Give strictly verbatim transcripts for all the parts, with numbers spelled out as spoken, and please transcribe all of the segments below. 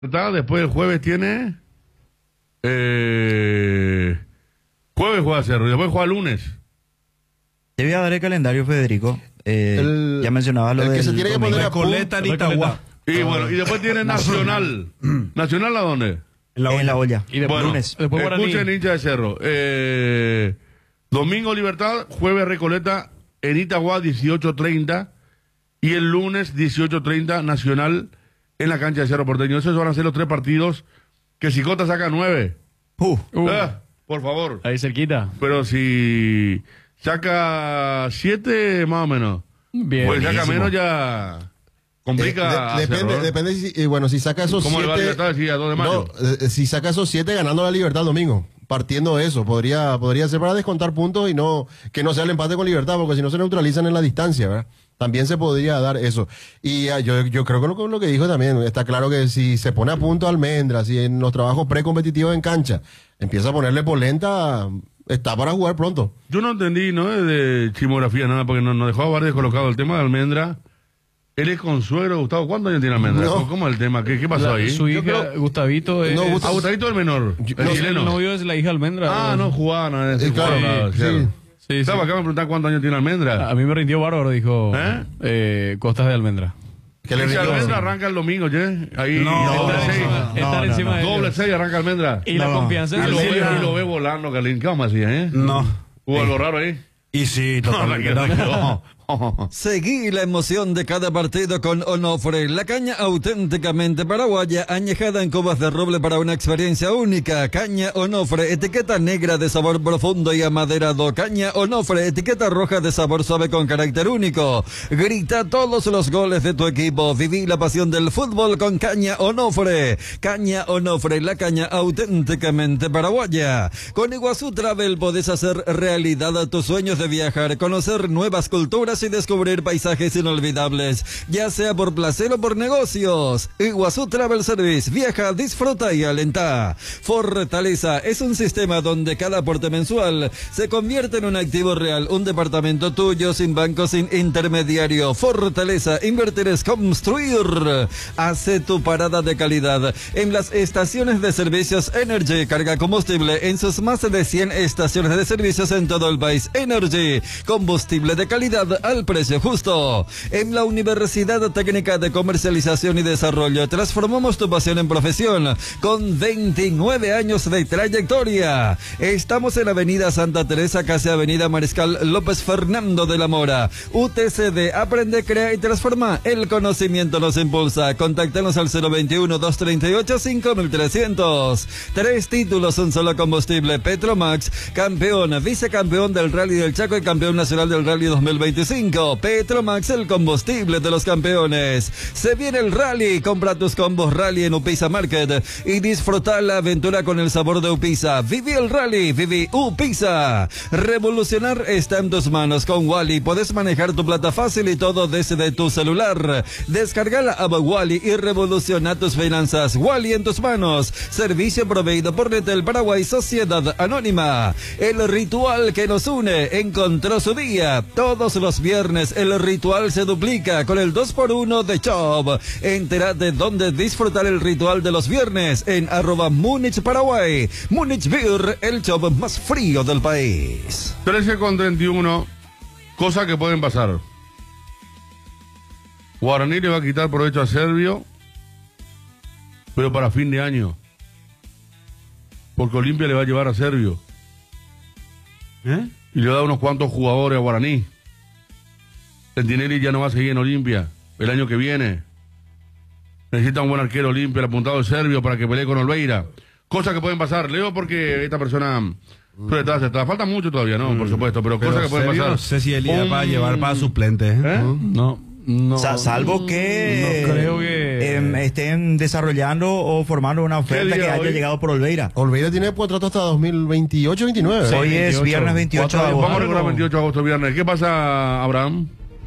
Después el jueves tiene... Eh, jueves juega Cerro y después juega lunes. Te voy a dar el calendario, Federico. Eh, El- ya mencionaba lo el que del se tiene que domingo. poner a Recoleta en Itagua. Y bueno, y después tiene Nacional. ¿Nacional a dónde? En la En la olla. olla. Y después, Bueno, lunes. después Guaraní. escuchen, hincha de Cerro. Eh, domingo Libertad, jueves Recoleta en Itagua, dieciocho treinta. Y el lunes, dieciocho treinta, Nacional en la cancha de Cerro Porteño. Esos van a ser los tres partidos que si Cota saca nueve. Uh, Uh, Ah, por favor. ahí cerquita. Pero si saca siete, más o menos. Bien. Pues saca buenísimo. menos ya complica. Eh, de- a depende, Cerro, ¿eh? depende si, y bueno, si saca esos ¿Cómo le va a siete... Libertad? Sí, a dos de mayo. No, eh, si saca esos siete ganando la Libertad el domingo, partiendo de eso, podría, podría ser para descontar puntos y no que no sea el empate con Libertad, porque si no se neutralizan en la distancia, ¿verdad? También se podría dar eso. Y ah, yo, yo creo que lo, lo que dijo también, está claro que si se pone a punto Almendras y en los trabajos precompetitivos en cancha, empieza a ponerle polenta, está para jugar pronto. Yo no entendí, ¿no? De chimografía, nada, porque nos, nos dejó a Bar descolocado el tema de Almendra. Él es Consuelo, Gustavo. ¿Cuántos años tiene Almendra? No. ¿Cómo es el tema? ¿Qué, qué pasó La- ahí? Su hija, creo- Gustavito, es... No, Ah, Gustavo- Gustavito el menor, Yo- el no, chileno. el novio es la hija Almendra. Ah, no, jugaba, no, es Eh, claro, jugaba, sí. claro. Sí, sí. Estaba acá me preguntar cuántos años tiene Almendra. A mí me rindió bárbaro, dijo ¿Eh? eh, Costas de Almendra. Que le Y si rindió- Almendra arranca el domingo, ¿che? Ahí, No, doble no, seis. no, no, estar no, encima no. de Doble ellos. seis arranca Almendra. Y la No, confianza Y en lo, ve, Almendra. y lo ve volando, Calín. ¿Qué vamos a decir, eh? No. ¿Hubo algo raro ahí? Y sí, totalmente. No, no. Seguí la emoción de cada partido con Onofre, la caña auténticamente paraguaya, añejada en cubas de roble para una experiencia única. Caña Onofre, etiqueta negra de sabor profundo y amaderado. Caña Onofre, etiqueta roja de sabor suave con carácter único. Grita todos los goles de tu equipo. Viví la pasión del fútbol con Caña Onofre. Caña Onofre, la caña auténticamente paraguaya. Con Iguazú Travel podés hacer realidad tus sueños de viajar, conocer nuevas culturas y descubrir paisajes inolvidables, ya sea por placer o por negocios. Iguazú Travel Service, viaja, disfruta y alenta. Fortaleza es un sistema donde cada aporte mensual se convierte en un activo real, un departamento tuyo, sin banco, sin intermediario. Fortaleza, invertir es construir. Hace tu parada de calidad en las estaciones de servicios Energy. Carga combustible en sus más de cien estaciones de servicios en todo el país. Energy, combustible de calidad al precio justo. En la Universidad Técnica de Comercialización y Desarrollo transformamos tu pasión en profesión con veintinueve años de trayectoria. Estamos en Avenida Santa Teresa, casi Avenida Mariscal López Fernando de la Mora. U T C D, aprende, crea y transforma. El conocimiento nos impulsa. Contáctanos al cero veintiuno, doscientos treinta y ocho, cinco mil trescientos. Tres títulos, un solo combustible. Petromax, campeón, vicecampeón del Rally del Chaco y campeón nacional del Rally dos mil veinticinco. Petromax, el combustible de los campeones. Se viene el rally. Compra tus combos rally en Upisa Market y disfruta la aventura con el sabor de Upisa. Viví el rally, viví Upisa. Revolucionar está en tus manos. Con Wally puedes manejar tu plata fácil y todo desde tu celular. Descarga la app Wally y revoluciona tus finanzas. Wally en tus manos. Servicio proveído por Netel Paraguay Sociedad Anónima. El ritual que nos une encontró su día. Todos los viernes el ritual se duplica con el dos por uno de Chop. Entérate dónde disfrutar el ritual de los viernes en arroba Múnich Paraguay. Múnich Beer, el Chop más frío del país. trece con treinta y uno, cosas que pueden pasar. Guaraní le va a quitar provecho a Servio, pero para fin de año. Porque Olimpia le va a llevar a Servio. ¿Eh? Y le va a dar unos cuantos jugadores a Guaraní. Sentinelli ya no va a seguir en Olimpia el año que viene. Necesita un buen arquero Olimpia, el apuntado de Servio para que pelee con Olveira. Cosas que pueden pasar. Leo porque esta persona... Está, está, falta mucho todavía, ¿no? Por supuesto, pero, Pero cosas que pueden serio, pasar. no sé si él iba Un- para llevar para suplente. ¿eh? ¿Eh? No, no. Sa- salvo que, No creo que- em, estén desarrollando o formando una oferta día que haya hoy? llegado por Olveira. Olveira tiene contrato hasta dos mil veintiocho veintinueve. Hoy es veintiocho. viernes veintiocho de Cuatro- agosto. Vamos a recordar veintiocho de agosto, viernes. ¿Qué pasa, Abraham?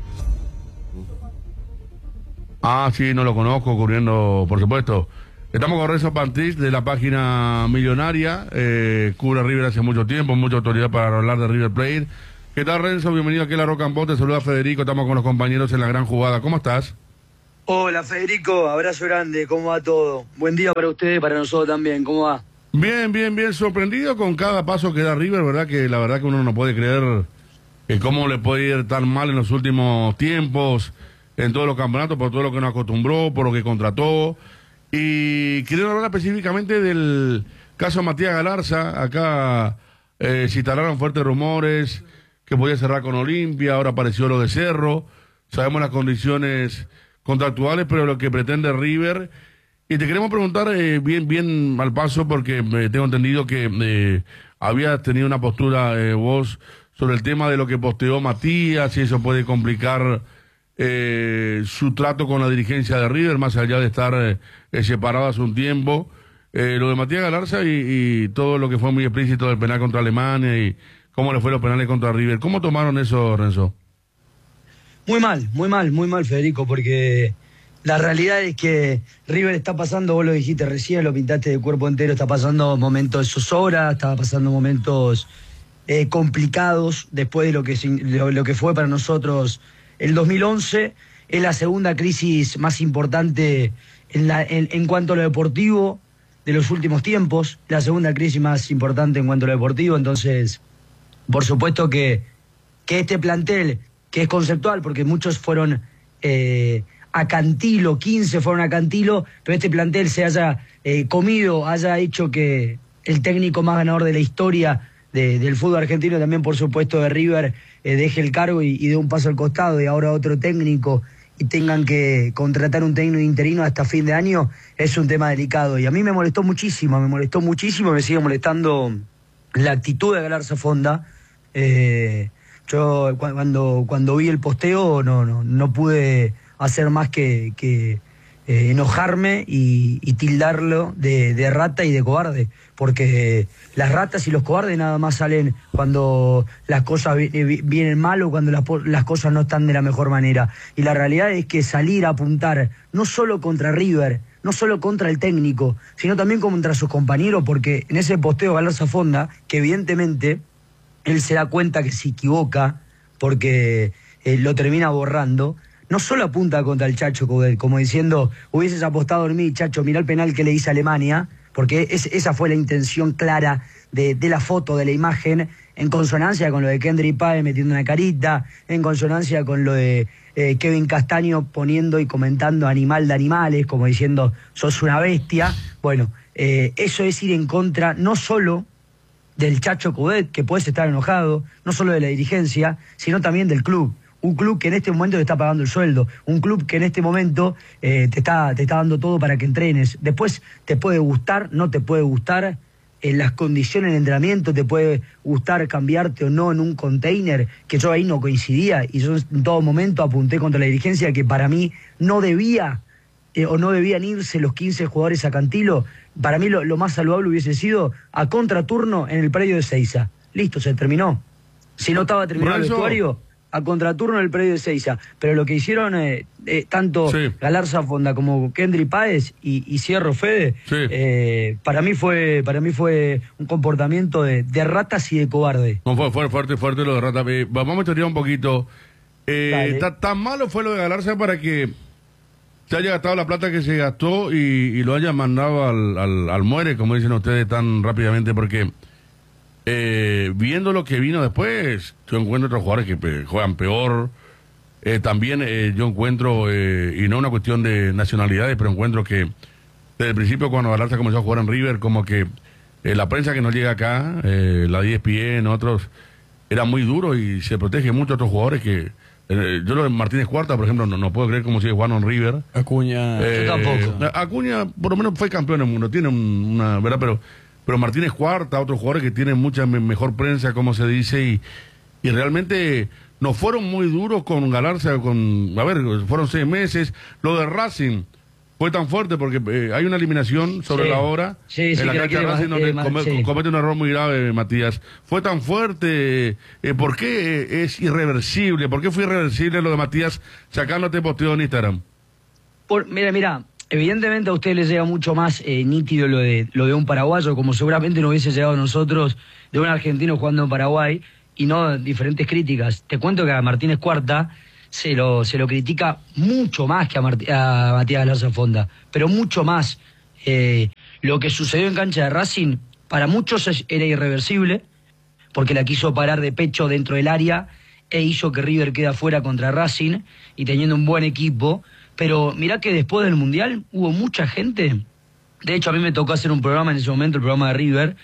Ah, sí, no lo conozco, cubriendo, por supuesto. Estamos con Renzo Pantich de la página Millonaria. Eh, cubre a River hace mucho tiempo, mucha autoridad para hablar de River Plate. ¿Qué tal, Renzo? Bienvenido aquí a La Roca en Voz. Te saluda Federico. Estamos con los compañeros en la gran jugada. ¿Cómo estás? Hola Federico, abrazo grande, ¿cómo va todo? Buen día para ustedes, para nosotros también, ¿cómo va? Bien, bien, bien, sorprendido con cada paso que da River, ¿verdad? Que la verdad que uno no puede creer eh, cómo le puede ir tan mal en los últimos tiempos, en todos los campeonatos, por todo lo que nos acostumbró, por lo que contrató. Y quiero hablar específicamente del caso Matías Galarza. Acá eh, se instalaron fuertes rumores que podía cerrar con Olimpia, ahora apareció lo de Cerro. Sabemos las condiciones contractuales, pero lo que pretende River. Y te queremos preguntar eh, bien bien al paso, porque eh, tengo entendido que eh, habías tenido una postura eh, vos sobre el tema de lo que posteó Matías, y eso puede complicar eh, su trato con la dirigencia de River, más allá de estar eh, separado hace un tiempo. Eh, lo de Matías Galarza y, y todo lo que fue muy explícito del penal contra Alemania y cómo le fue los penales contra River. ¿Cómo tomaron eso, Renzo? Muy mal, muy mal, muy mal, Federico, porque la realidad es que River está pasando, vos lo dijiste recién, lo pintaste de cuerpo entero, está pasando momentos de zozobra, está pasando momentos eh, complicados después de lo que, lo, lo que fue para nosotros el dos mil once. Es la segunda crisis más importante en, la, en, en cuanto a lo deportivo de los últimos tiempos, la segunda crisis más importante en cuanto a lo deportivo. Entonces, por supuesto que, que este plantel, que es conceptual, porque muchos fueron eh, a Cantilo, quince fueron a Cantilo, pero este plantel se haya eh, comido, haya hecho que el técnico más ganador de la historia de, del fútbol argentino, también por supuesto de River, eh, deje el cargo y, y dé un paso al costado, y ahora otro técnico, y tengan que contratar un técnico interino hasta fin de año, es un tema delicado. Y a mí me molestó muchísimo, me molestó muchísimo, me sigue molestando la actitud de Galarza Fonda. Eh, yo cuando, cuando vi el posteo no, no, no pude hacer más que, que eh, enojarme y, y tildarlo de, de rata y de cobarde, porque las ratas y los cobardes nada más salen cuando las cosas vienen mal o cuando las, las cosas no están de la mejor manera. Y la realidad es que salir a apuntar no solo contra River, no solo contra el técnico, sino también contra sus compañeros, porque en ese posteo Galarza Fonda, que evidentemente él se da cuenta que se equivoca porque eh, lo termina borrando, no solo apunta contra el Chacho Coudet, como diciendo, hubieses apostado en mí, Chacho, mirá el penal que le hice a Alemania, porque es, esa fue la intención clara de, de la foto, de la imagen, en consonancia con lo de Kendrick Páez metiendo una carita, en consonancia con lo de eh, Kevin Castaño poniendo y comentando animal de animales, como diciendo, sos una bestia. Bueno, eh, eso es ir en contra no solo del Chacho Coudet, que puedes estar enojado, no solo de la dirigencia, sino también del club. Un club que en este momento te está pagando el sueldo, un club que en este momento eh, te, está, te está dando todo para que entrenes. Después te puede gustar, no te puede gustar, en las condiciones de entrenamiento te puede gustar cambiarte o no en un container, que yo ahí no coincidía, y yo en todo momento apunté contra la dirigencia que para mí no debía eh, o no debían irse los quince jugadores a Cantilo. Para mí lo, lo más saludable hubiese sido a contraturno en el predio de Seiza. Listo, se terminó. Si no estaba terminado el vestuario, a contraturno en el predio de Seiza. Pero lo que hicieron eh, eh, tanto sí. Galarza Fonda como Kendrick Páez y, y Cierro Fede, sí. eh, para mí fue para mí fue un comportamiento de, de ratas y de cobarde. No, fue, fue fuerte, fuerte lo de ratas. Eh, vamos a estudiar un poquito. Eh, ¿Tan malo fue lo de Galarza para que se haya gastado la plata que se gastó y, y lo haya mandado al, al, al muere, como dicen ustedes tan rápidamente? Porque eh, viendo lo que vino después, yo encuentro otros jugadores que pe juegan peor. Eh, también eh, yo encuentro, eh, y no una cuestión de nacionalidades, pero encuentro que desde el principio cuando Galarza comenzó a jugar en River, como que eh, la prensa que nos llega acá, eh, la E S P N, otros, era muy duro y se protege mucho a otros jugadores que... Eh, yo lo de Martínez Cuarta, por ejemplo, no, no puedo creer cómo sigue jugando en River. Acuña. Eh, yo tampoco. Acuña, por lo menos fue campeón del mundo, tiene un, una, ¿verdad? Pero, pero Martínez Cuarta, otros jugadores que tienen mucha me, mejor prensa, como se dice, y, y realmente no fueron muy duros con Galarza, con, a ver, fueron seis meses. Lo de Racing fue tan fuerte porque eh, hay una eliminación sobre sí. la hora. Sí, sí, en la cancha de Racing donde come, sí. comete un error muy grave, Matías. Fue tan fuerte. Eh, ¿Por qué es irreversible? ¿Por qué fue irreversible lo de Matías sacándote posteo en Instagram? Por, mira, mira, evidentemente a usted les llega mucho más eh, nítido lo de, lo de un paraguayo, como seguramente nos hubiese llegado a nosotros de un argentino jugando en Paraguay, y no diferentes críticas. Te cuento que a Martínez Cuarta se lo, se lo critica mucho más que a, Marti- a Matías Galarza Fonda, pero mucho más. Eh, lo que sucedió en cancha de Racing, para muchos es- era irreversible, porque la quiso parar de pecho dentro del área e hizo que River quede afuera contra Racing y teniendo un buen equipo. Pero mirá que después del Mundial hubo mucha gente. De hecho, a mí me tocó hacer un programa en ese momento, el programa de River,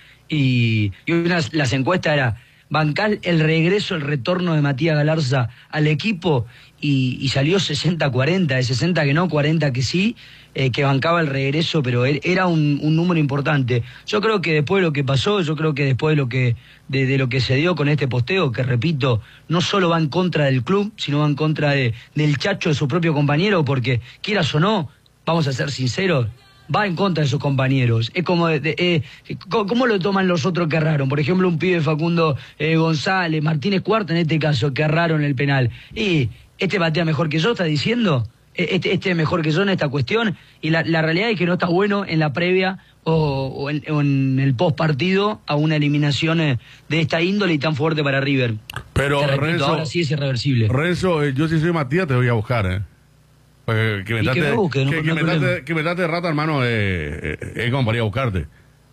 y, y una de las encuestas era bancar el regreso, el retorno de Matías Galarza al equipo, y, y salió sesenta cuarenta, de sesenta que no, cuarenta que sí, eh, que bancaba el regreso, pero er- era un, un número importante. Yo creo que después de lo que pasó, yo creo que después de lo que, de, de lo que se dio con este posteo, que repito, no solo va en contra del club, sino va en contra de, del chacho de su propio compañero, porque quieras o no, vamos a ser sinceros, va en contra de sus compañeros. Es como, de, de, eh, ¿cómo lo toman los otros que erraron? Por ejemplo, un pibe Facundo eh, González, Martínez Cuarta en este caso, que erraron el penal. Y este patea mejor que yo, ¿está diciendo? Este, este es mejor que yo en esta cuestión. Y la, la realidad es que no está bueno en la previa o, o, en, o en el post partido a una eliminación eh, de esta índole y tan fuerte para River. Pero, Te repito, Renzo, ahora sí es irreversible. Renzo, eh, yo si soy Matías te voy a buscar, ¿eh? Porque que me Y que trate, me busque, no- que, no que hay me problema. trate, que me trate de rata, hermano, eh, eh, es como para ir a buscarte.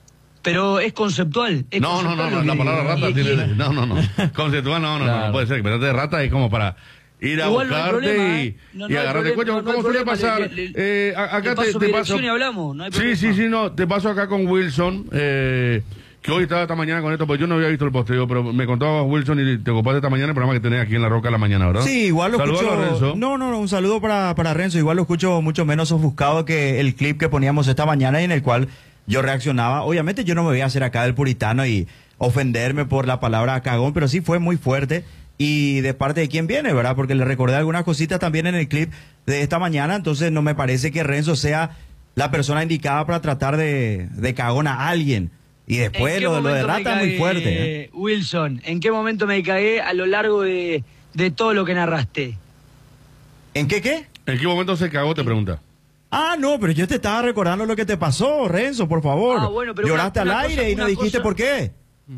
Pero es conceptual. Es No, no, no, conceptual no, lo la que palabra digo. rata Y- tiene... y- No, no, no. Conceptual, no, no, no, Claro. no puede ser. Que me trate de rata es como para ir a Igual no hay buscarte problema, y, ¿eh? No- y no hay agarrarte. problema, Coño, no- no hay ¿cómo suele problema, pasar? le- le- Eh, a- acá le te, paso te mi paso... dirección y hablamos, no hay Sí, problema. sí, sí, no. Te paso acá con Wilson, eh, que hoy estaba esta mañana con esto, pues yo no había visto el posteo, pero me contaba Wilson y te ocupaste esta mañana el programa que tenés aquí en La Roca a la mañana, ¿verdad? Sí, igual lo Saludos escucho. a Renzo. No, no, no, un saludo para, para Renzo. Igual lo escucho mucho menos ofuscado que el clip que poníamos esta mañana y en el cual yo reaccionaba. Obviamente yo no me voy a hacer acá del puritano y ofenderme por la palabra cagón, pero sí fue muy fuerte. Y de parte de quién viene, ¿verdad? Porque le recordé algunas cositas también en el clip de esta mañana, entonces no me parece que Renzo sea la persona indicada para tratar de, de cagón a alguien. Y después ¿En qué lo, lo de momento me rata muy cagué, fuerte. ¿eh? Wilson, ¿en qué momento me cagué a lo largo de, de todo lo que narraste? ¿En qué qué? ¿En qué momento se cagó, te pregunta? Ah, no, pero yo te estaba recordando lo que te pasó, Renzo, por favor. Ah, bueno, pero Lloraste una- una al aire cosa- y no una dijiste cosa- por qué.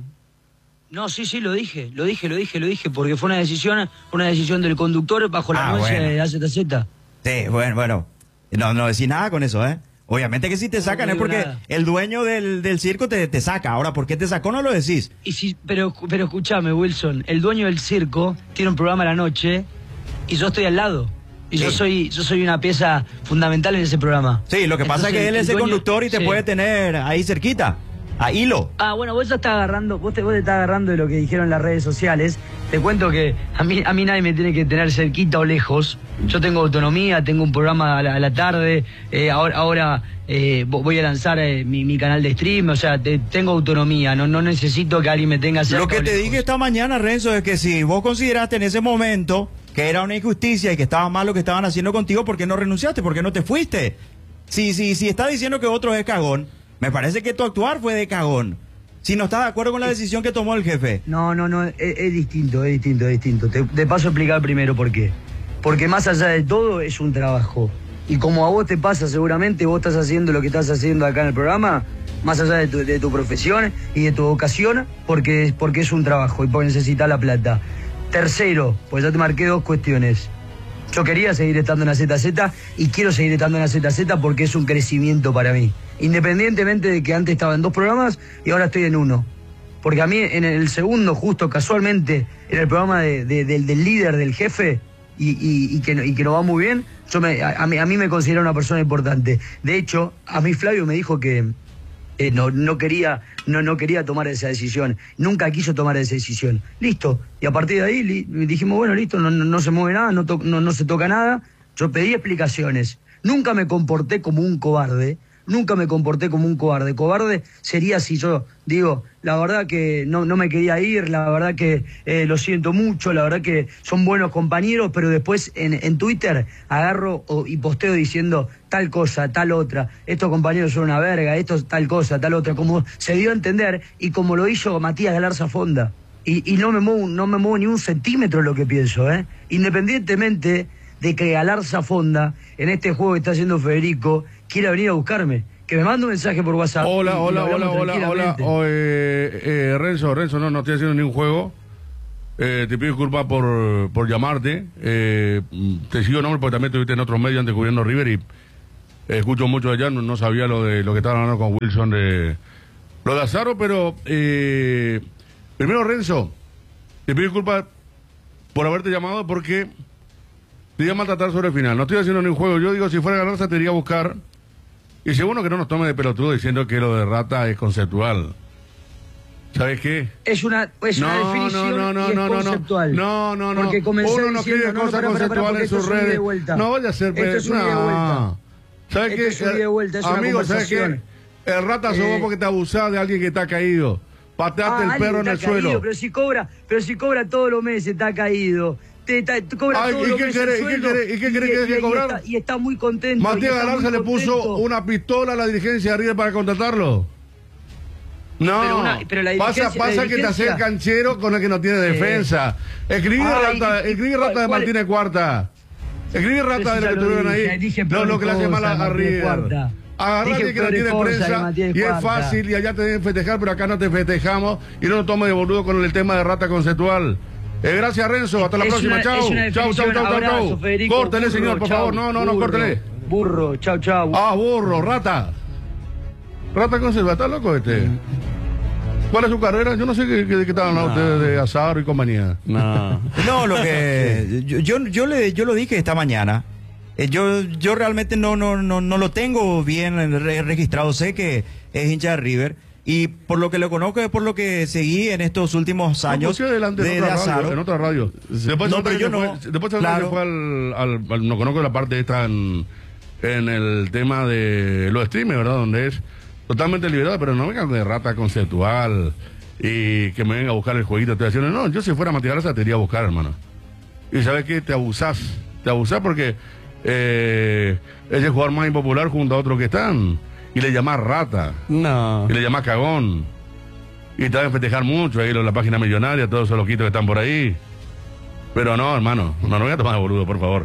No, sí, sí, lo dije, lo dije, lo dije, lo dije, porque fue una decisión, una decisión del conductor bajo la Ah, anuencia bueno. de A Z Z. Sí, bueno, bueno. No, no decís nada con eso, ¿eh? Obviamente que si te sacan no es digo porque nada. el dueño del, del circo te, te saca. Ahora, ¿por qué te sacó no lo decís? Y si, pero, pero escúchame, Wilson, el dueño del circo tiene un programa a la noche y yo estoy al lado. Y yo Sí. soy, yo soy una pieza fundamental en ese programa. Sí, lo que pasa es que él es el dueño- conductor y te sí. puede tener ahí cerquita, a hilo. Ah, bueno, vos ya estás agarrando, vos te, vos te estás agarrando de lo que dijeron en las redes sociales. Te cuento que a mí, a mí nadie me tiene que tener cerquita o lejos. Yo tengo autonomía, tengo un programa a la, a la tarde, eh, ahora, ahora eh, vo- voy a lanzar eh, mi, mi canal de stream, o sea, te- tengo autonomía, no, no necesito que alguien me tenga cerca Lo que o te lejos. dije esta mañana, Renzo, es que si vos consideraste en ese momento que era una injusticia y que estaba mal lo que estaban haciendo contigo, ¿por qué no renunciaste? ¿Por qué no te fuiste? Si, si, si está diciendo que otro es cagón, me parece que tu actuar fue de cagón. Si no estás de acuerdo con la decisión que tomó el jefe. No, no, no, es, es distinto, es distinto, es distinto. Te, te paso a explicar primero por qué. Porque más allá de todo es un trabajo. Y como a vos te pasa seguramente, vos estás haciendo lo que estás haciendo acá en el programa, más allá de tu, de tu profesión y de tu vocación, porque, porque es un trabajo y porque necesitas la plata. Tercero, pues ya te marqué dos cuestiones. Yo quería seguir estando en la Z Z y quiero seguir estando en la Z Z porque es un crecimiento para mí. Independientemente de que antes estaba en dos programas y ahora estoy en uno. Porque a mí en el segundo, justo casualmente, en el programa de, de- del, del líder, del jefe, y, y, y, que, no- y que nos va muy bien, yo me, a, a mí, a mí me considera una persona importante. De hecho, a mí Flavio me dijo que eh, no, no, quería, no, no quería tomar esa decisión. Nunca quiso tomar esa decisión. Listo. Y a partir de ahí li- dijimos, bueno, listo, no, no, no se mueve nada, no, to- no, no se toca nada. Yo pedí explicaciones. Nunca me comporté como un cobarde. Nunca me comporté como un cobarde. Cobarde sería si yo digo, la verdad que no, no me quería ir, la verdad que eh, lo siento mucho, la verdad que son buenos compañeros, pero después en, en Twitter agarro o- y posteo diciendo tal cosa, tal otra, estos compañeros son una verga, esto tal cosa, tal otra, como se dio a entender y como lo hizo Matías Galarza Fonda. Y, y no me muevo, no me muevo ni un centímetro de lo que pienso, ¿eh? Independientemente de que Galarza Fonda, en este juego que está haciendo Federico, quiera venir a buscarme. Que me mande un mensaje por WhatsApp. Hola, y- y hola, lo hola, hablamos hola, hola. tranquilamente. Oh, eh, eh, Renzo, Renzo, no, no estoy haciendo ningún juego. Eh, te pido disculpas por, por llamarte. Eh, te sigo nombre porque también estuviste en otros medios antes cubriendo River y escucho mucho allá. No, no sabía lo de lo que estaban hablando con Wilson de lo de Azaro, pero eh, primero, Renzo, te pido disculpas por haberte llamado porque te iba a maltratar sobre el final. No estoy haciendo ni un juego. Yo digo, si fuera a ganar, te iría a buscar. Y segundo, que no nos tome de pelotudo diciendo que lo de Rata es conceptual. ¿Sabes qué? Es una, es una No, definición no, no, y es no, no, conceptual. No, no, no. Porque comencé Uno no diciendo, escribe no, cosas no, para, para, para, conceptuales en porque sus esto es un ida y redes. vuelta. No vaya a ser... Esto es un ida y no. vuelta. ¿Sabes Esto qué? es un ida y vuelta, es una Amigo, ¿sabes qué? conversación. El Rata se va Eh, porque te abusás de alguien que está caído. Pateaste el alguien perro en está el caído, suelo. Pero si cobra, pero si cobra todos los meses, está caído. Te, te, te cobra Ay, todos ¿y los qué meses querés? el ¿Y qué sueldo, querés? ¿Y qué querés que deje de y cobrar? está- Y está muy contento. y Matías está Galarza muy le puso contento. una pistola a la dirigencia de River para contratarlo. No, Pero una- pero la pasa, dirigencia- pasa la que te hace el dirigencia- canchero con el que no tiene defensa. Escribí Ay, Rata, y- escribí y- Rata de ¿cuál- Martínez Cuarta. Escribí Rata Pero de si lo ya que lo tuvieron dije, ahí. dije No, peores lo que le hace cosas mal a, de a Martínez River. Cuarta. Agarrate Dije que no peores tiene cosas de prensa Martínez y es Cuarta. fácil y allá te deben festejar, pero acá no te festejamos y no nos tomes de boludo con el tema de Rata conceptual. Eh, gracias, Renzo. Hasta la Es próxima. una- Chau. es una Chau, chau, definición. chau, chau, Abrazo, chau. Federico, Córtele, burro, señor, por chau, favor. No, no, no, burro, córtele. Burro, chau, chau. Ah, burro, Rata. Rata conserva, ¿está loco este? ¿Cuál es su carrera? Yo no sé qué, qué, qué estaban hablando ustedes de Azaro y compañía. No. No, lo que yo, yo, yo le yo lo dije esta mañana. Eh, yo yo realmente no no no no lo tengo bien re- registrado. Sé que es hincha de River y por lo que lo conozco es por lo que seguí en estos últimos años No, pues, adelante de, en otra de radio, Azaro. en otra radio. Después No, se pero que yo se no. fue, después se Claro. fue al, al, al- no conozco la parte esta en, en el tema de los streamers, ¿verdad? Donde es totalmente liberado, pero no vengan de Rata conceptual y que me venga a buscar el jueguito. Estoy haciendo, no, yo si fuera Matías Galarza te iría a buscar, hermano. Y sabes qué, te abusás, te abusás porque eh, es el jugador más impopular junto a otros que están y le llamás Rata No. y le llamás cagón y te van a festejar mucho ahí en la página millonaria, todos esos loquitos que están por ahí. Pero no, hermano, no, no voy a tomar de boludo, por favor.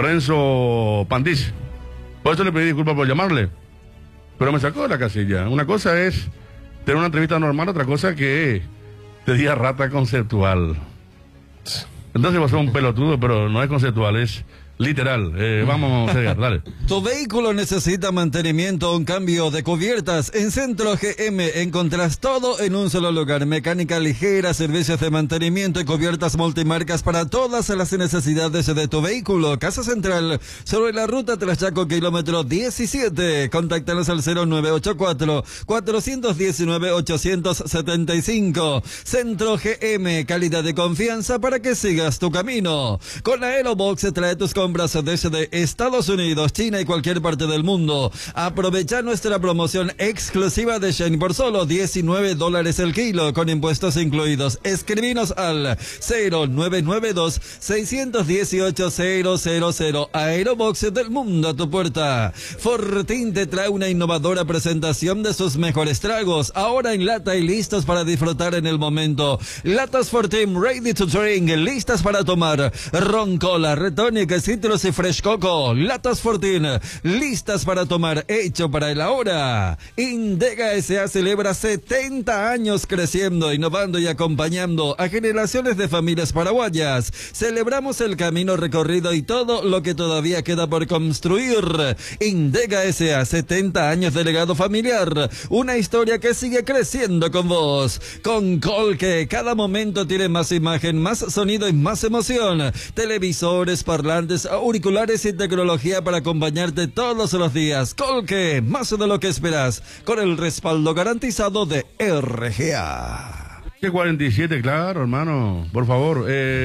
Renzo Pantis, por eso le pedí disculpas por llamarle, pero me sacó de la casilla. Una cosa es tener una entrevista normal, otra cosa que te diga Rata conceptual. Entonces va a ser un pelotudo, pero no es conceptual, es literal. Eh, vamos, Edgar, dale. Tu vehículo necesita mantenimiento o un cambio de cubiertas. En Centro G M encontrás todo en un solo lugar. Mecánica ligera, servicios de mantenimiento y cubiertas multimarcas para todas las necesidades de tu vehículo. Casa Central, sobre la ruta Tlaxchaco, kilómetro diecisiete. Contáctanos al cero nueve ocho cuatro, cuatro uno nueve, ocho siete cinco. Centro G M, calidad de confianza para que sigas tu camino. Con Aerobox trae tus compras desde Estados Unidos, China y cualquier parte del mundo. Aprovecha nuestra promoción exclusiva de Shane por solo diecinueve dólares el kilo, con impuestos incluidos. Escribinos al cero nueve nueve dos, seis uno ocho, cero cero cero. Aerobox del mundo a tu puerta. Fortín te trae una innovadora presentación de sus mejores tragos, ahora en lata y listos para disfrutar en el momento. Latas Fortín ready to drink, listas para tomar. Ron Cola, Retonic, Citrus y Fresh Coco. Latas Fortín, listas para tomar, hecho para el ahora. Indega S A celebra setenta años creciendo, innovando y acompañando a generaciones de familias paraguayas. Celebramos el camino recorrido y todo lo que todavía queda por construir. Indega S A, setenta años de legado familiar. Una historia que sigue creciendo con vos. Con Colque, cada momento tiene más imagen, más sonido y más emoción. Televisores, parlantes, auriculares y tecnología para acompañarte todos los días. Colque, más de lo que esperas, con el respaldo garantizado de R G A. ¿Qué cuarenta y siete? Claro, hermano. Por favor.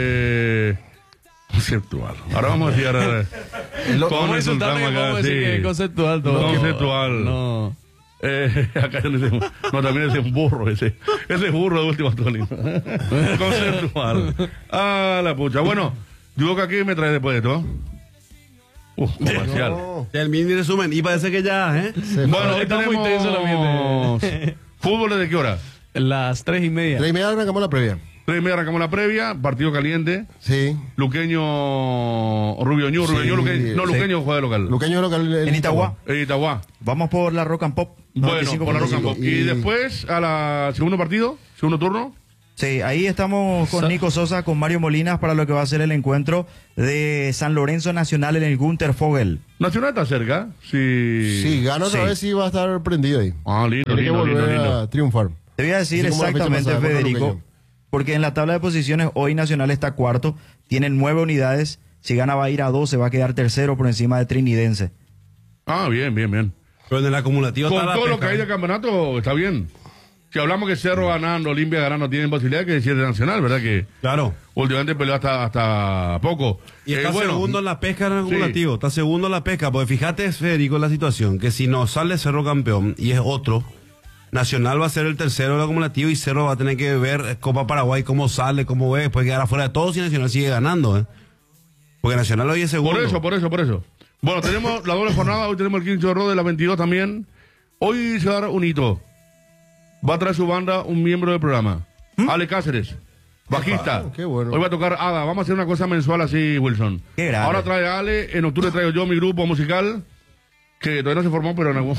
Eh... Conceptual. Ahora vamos a decir... Lo- ¿Cómo vamos a insultarle, insultamos acá? vamos a decir Sí. que es conceptual todo. Conceptual. No. Eh, acá no, dice, no, también es un burro ese. Ese es burro de última actualidad. Conceptual. Ah, la pucha. Bueno, digo que aquí me trae después de esto. Uh, comercial. No. El mini resumen. Y parece que ya, ¿eh? Se Bueno, fue. hoy está muy tenso el tenemos fútbol desde qué hora. Las tres y media. Tres y media arrancamos la previa. Tres y media arrancamos la previa, partido caliente. Sí. Luqueño, Rubio Ñu, Rubio Sí, Ñu, Luqueño, no, sí. Luqueño juega de local. Luqueño local En Itagua. En Itagua. Vamos por la Rock and Pop. Bueno, noventa y cinco por la punto Roca cinco. and Pop. Y Y- después, a la segundo partido, segundo turno, Sí, ahí estamos con Sa- Nico Sosa, con Mario Molinas para lo que va a ser el encuentro de San Lorenzo Nacional en el Gunter Fogel. Nacional está cerca. Sí. Si gana otra Sí. vez, sí va a estar prendido ahí. Ah, lindo, Tiene que lindo, lindo, volver lindo. a triunfar. Te voy a decir Así como la fecha exactamente, pasada, por lo que Federico, yo. porque en la tabla de posiciones hoy Nacional está cuarto, tiene nueve unidades, si gana va a ir a doce, va a quedar tercero por encima de Trinidense. Ah, bien, bien, bien. Pero en el acumulativo Con está la todo lo pesca, que hay de ¿eh? campeonato, está bien. Si hablamos que Cerro ganando, Olimpia ganando, tienen posibilidad que decir de Nacional, ¿verdad? Que Claro. últimamente peleó hasta, hasta poco. Y Eh, está bueno, segundo en la pesca en el sí. acumulativo. Está segundo en la pesca. Porque fíjate, Federico, la situación. Que si no sale Cerro campeón y es otro, Nacional va a ser el tercero del acumulativo y Cerro va a tener que ver eh, Copa Paraguay cómo sale, cómo ve. Puede quedar afuera de todos y Nacional sigue ganando, ¿eh? Porque Nacional hoy es segundo. Por eso, por eso, por eso. Bueno, tenemos la doble jornada, hoy tenemos el quince de de la veintidós también. Hoy se va a dar un hito. Va a traer su banda un miembro del programa. Ale Cáceres, bajista. Ah, qué bueno. Hoy va a tocar Ada. Vamos a hacer una cosa mensual así, Wilson. Qué grande. Ahora trae a Ale, en octubre traigo yo mi grupo musical, que todavía no se formó, pero en algún...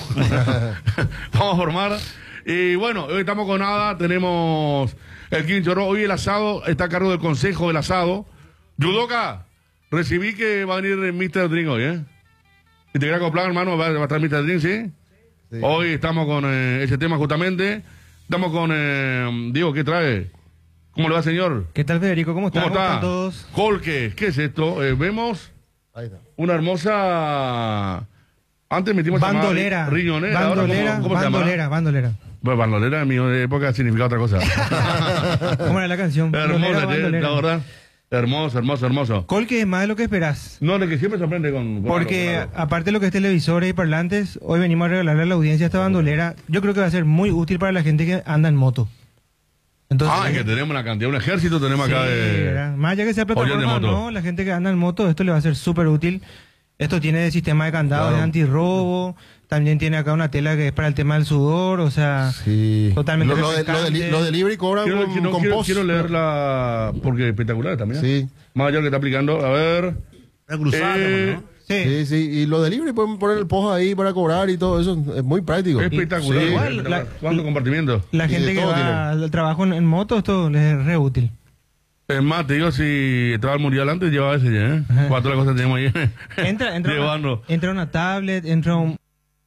vamos a formar. Y bueno, hoy estamos con Ada, tenemos el quince de hoy el asado, está a cargo del consejo del asado. Yudoka, recibí que va a venir el mister Drink hoy, ¿eh? Si te quieres acoplar, hermano, va, va a estar mister Drink, ¿sí? Sí. Hoy estamos con eh, ese tema justamente. Estamos con, eh, Diego, ¿qué trae? ¿Cómo le va, señor? ¿Qué tal, Federico? ¿Cómo están? ¿Cómo ¿Cómo está? están todos? Colque, ¿qué es esto? Eh, vemos Ahí está. una hermosa... Antes metimos a llamar Bandolera. riñonera. ahora, Bandolera, ¿cómo, cómo se llama? bandolera, bandolera. Bueno, bandolera en mi época significaba otra cosa. ¿Cómo era la canción? Bandolera, Hermosa, ¿eh? bandolera. la verdad. Hermoso, hermoso, hermoso. Col que es más de lo que esperás. No, de que siempre sorprende con... con Porque algo, con algo. aparte de lo que es televisores y parlantes, hoy venimos a regalarle a la audiencia esta bandolera. Yo creo que va a ser muy útil para la gente que anda en moto. Entonces, Ah, es que tenemos una cantidad, un ejército tenemos sí, acá de... ¿verdad? Más allá que sea Oyen de plataforma o moto. no, la gente que anda en moto, esto le va a ser súper útil. Esto tiene sistema de candado Claro. de antirrobo, también tiene acá una tela que es para el tema del sudor, o sea, Sí. totalmente Lo, lo de, lo, de, refrescante. lo delivery cobran Quiero, con, quiero, con quiero, post. quiero leerla porque espectacular también. Sí. Más allá de lo que está aplicando. A ver... La cruzada, Eh, ¿no? Sí. Sí, sí. Y lo delivery pueden poner el post ahí para cobrar y todo eso. Es muy práctico. espectacular. Sí. Igual, espectacular. la- ¿Cuánto compartimiento? La Y de gente que todo va tiene. al trabajo en, en moto, esto les es re útil. Es más, te digo, si estaba el mundial antes, llevaba ese ya, ¿eh? Ajá. Cuatro cosas tenemos ahí. Entra, entra, Llevando. una, entra una tablet, entra un,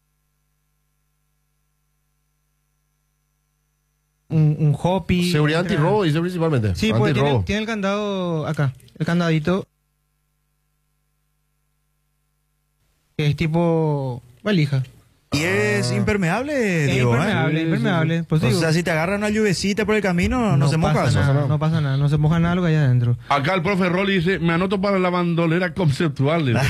un, un hoppy. Seguridad entra- antirrobo, dice principalmente. Sí, porque tiene, Antirrobo. tiene el candado acá, el candadito. Que es tipo valija. Y es impermeable, Es Diego, ¿eh? impermeable, impermeable. Pues O digo, sea, si te agarra una lluvecita por el camino, no, se moja. pasa eso. nada, no pasa nada, no se moja nada lo que hay adentro. Acá el profe Rolly dice, me anoto para la bandolera conceptual. dice.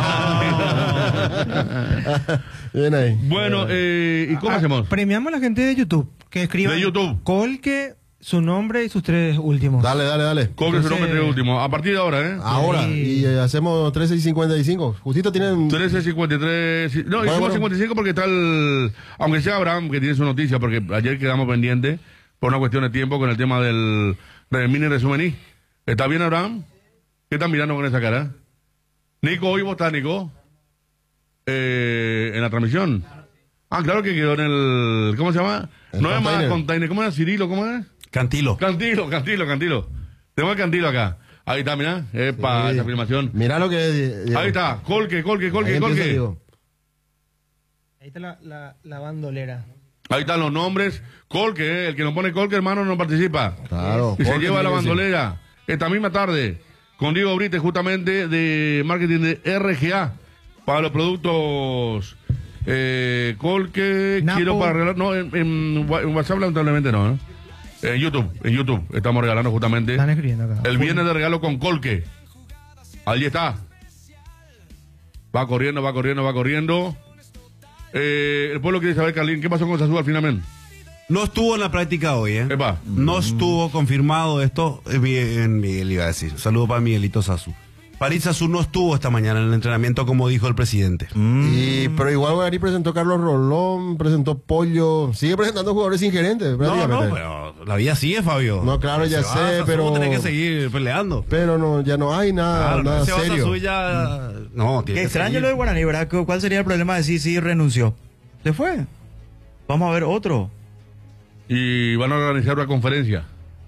Bien ahí. Bueno, eh, ¿y cómo Ah, hacemos? Premiamos a la gente de YouTube que escriba De YouTube. Colque, su nombre y sus tres últimos. Dale, dale, dale. Cobre su Entonces- nombre tres último. A partir de ahora, ¿eh? Ahora. Sí. Y eh, hacemos trece y cincuenta y cinco. Justito tienen. trece cincuenta y tres. sí. No, Bueno, hicimos bueno. cincuenta y cinco porque está el. Aunque sea Abraham, que tiene su noticia, porque ayer quedamos pendientes por una cuestión de tiempo con el tema del, del mini resumení. ¿Está bien, Abraham? ¿Qué están mirando con esa cara? Nico, hoy vos estás, Nico. Eh, en la transmisión. Ah, claro que quedó en el. ¿Cómo se llama? El no es más container. container. ¿Cómo es? Cirilo, ¿cómo es? Cantilo. Cantilo, Cantilo, Cantilo. Tenemos el Cantilo acá. Ahí está, mirá. Epa, Sí. esa filmación. Mirá lo que es. Diego. Ahí está. Colque, colque, Ahí colque, empieza, colque. Diego. Ahí está la, la, la bandolera. Ahí están los nombres. Colque, eh, el que nos pone Colque, hermano, no participa. Claro. Y se Jorge lleva la tiene que decir. bandolera esta misma tarde con Diego Brites, justamente de marketing de R G A para los productos eh, Colque. Napo. Quiero para regalar. No, en, en Wa- en WhatsApp, lamentablemente no. ¿eh? En YouTube, en YouTube estamos regalando justamente Están escribiendo acá. el viernes de regalo con Colque. Ahí está. Va corriendo, va corriendo, va corriendo. Eh, el pueblo quiere saber, Carlín, ¿qué pasó con Sazú al finalmente? No estuvo en la práctica hoy, ¿eh? Epa. No estuvo confirmado esto. eh, Miguel, Miguel iba a decir. Saludo para Miguelito Sasu. París Sasu no estuvo esta mañana en el entrenamiento, como dijo el presidente. Y, pero igual Guaraní presentó Carlos Rolón, presentó Pollo, sigue presentando jugadores ingerentes. No, prácticamente. no, pero la vida sigue, Fabio. No, claro, ya Se va, sé, Sasu pero- Tiene que seguir peleando. Pero no, ya no hay nada, Claro, nada no, se va serio. Sasu ya... No, tiene Qué que extraño seguir. lo de Guaraní, ¿verdad? ¿Cu- ¿Cuál sería el problema de sí, sí renunció? Se fue. Vamos a ver otro. Y van a organizar una conferencia.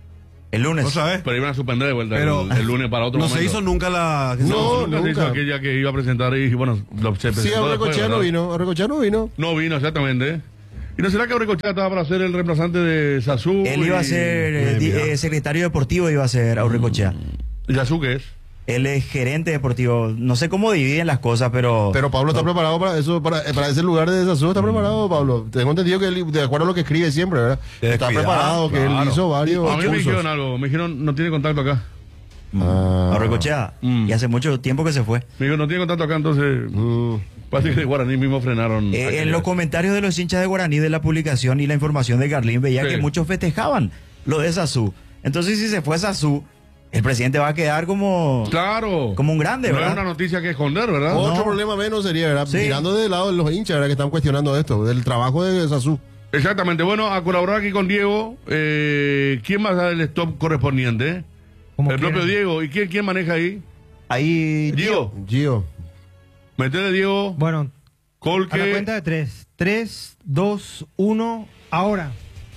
El lunes. ¿No sabes? Pero iban a suspender de vuelta Pero el, el lunes para otro no momento. se hizo nunca la... que se- No, nunca, se hizo nunca. aquella que iba a presentar y bueno, lo, se Sí, presentó después, Aurrecochea no ¿verdad? vino, Aurrecochea no vino. No vino, exactamente. ¿Y no será que Aurrecochea estaba para ser el reemplazante de Sasú? Él iba a y- ser eh, di- eh, secretario deportivo, iba a ser Aurrecochea. ¿Y Sasú qué es? Él es gerente deportivo. No sé cómo dividen las cosas, pero. Pero Pablo está preparado para eso, para, para ese lugar de desastre. ¿Está preparado, Pablo? Tengo entendido que él, de acuerdo a lo que escribe siempre, ¿verdad? De Está cuidado, preparado, que claro. él hizo varios A mí me cursos. dijeron algo, me dijeron no tiene contacto acá. Ah. Aurrecochea. Mm. Y hace mucho tiempo que se fue. Me dijo no tiene contacto acá, entonces Mm. parece que de Guaraní mismo frenaron. Eh, aquella en los vez. comentarios de los hinchas de Guaraní de la publicación y la información de Carlín veía Sí. que muchos festejaban lo de Sasú. Entonces, si se fue Sasú, el presidente va a quedar como. Claro. Como un grande, no ¿verdad? es una noticia que esconder, ¿verdad? Otro No. problema menos sería, ¿verdad? Sí. Mirando del lado de los hinchas, ¿verdad? Que están cuestionando esto, del trabajo de Sasú. Exactamente. Bueno, a colaborar aquí con Diego. Eh, ¿Quién va a dar el stop correspondiente? Como El quieran. propio Diego. ¿Y quién, quién maneja ahí? Ahí. Diego. Gio. Metele Diego. Bueno, a la Colque. cuenta de tres. Tres, dos, uno, ahora.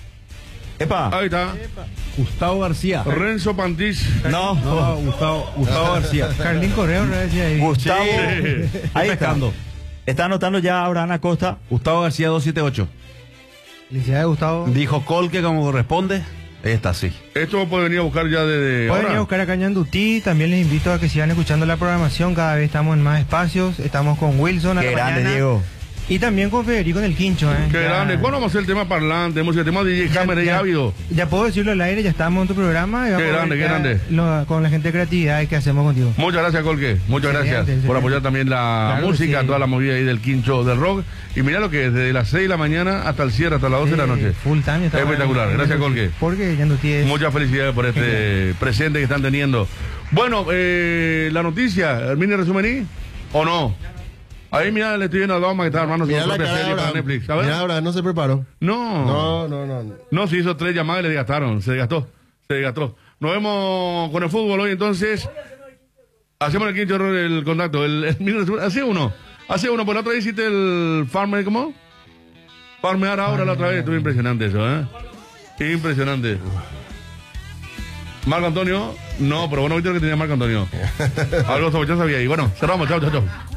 Epa. Ahí está. Gustavo García. Renzo Pantís. No. No, Gustavo, Gustavo García. Carlín Correo, ¿no decía ahí? Gustavo. Sí. Ahí está. pescando. Está anotando ya Abraham Acosta. Gustavo García dos siete ocho. Felicidades, Gustavo. Dijo Colque como corresponde. Ahí está, sí. Esto puede venir a buscar ya desde Pueden ir ahora. a buscar a Cañandutí. También les invito a que sigan escuchando la programación. Cada vez estamos en más espacios. Estamos con Wilson a Qué la grande, mañana. Diego. Y también con Federico en el Quincho. ¿eh? Qué Ya- grande. ¿Cuándo vamos a hacer el tema parlante? Hemos el tema de D J Hammer y ya- Ávido. Ya puedo decirlo al aire, ya estamos en tu programa. y vamos Qué a ver grande, qué ya grande. lo- con la gente de creatividad que hacemos contigo. Muchas gracias, Colque. Muchas Excelente, gracias por excelente. apoyar también la Claro que música, sí. toda la movida ahí del quincho del rock. Y mira lo que es, desde las seis de la mañana hasta el cierre, hasta las doce de la noche. Full time. estamos Espectacular. en- Gracias, Colque. Porque Cañandutí es. Muchas felicidades por este presente que están teniendo. Bueno, eh, la noticia, ¿el mini resumen o no? Ahí mira, le estoy viendo a Doma que está armando su Mira la propia cara de serie para Abraham. Netflix. A ver. Mira, Abraham no se preparó. No. No, no, no. no. No, se hizo tres llamadas y le desgastaron. Se desgastó. Se desgastó. Nos vemos con el fútbol hoy entonces. Hacemos el quinto error del contacto. El, el mini resumen. Hace uno. Hace uno. Por la otra vez hiciste el farmer, ¿cómo? Farmear ahora la otra vez. Estuvo impresionante eso, ¿eh? Impresionante. Marco Antonio. No, pero bueno, viste lo que tenía Marco Antonio. Algo sospechoso había ahí. Bueno, cerramos. Chao, chao, chao.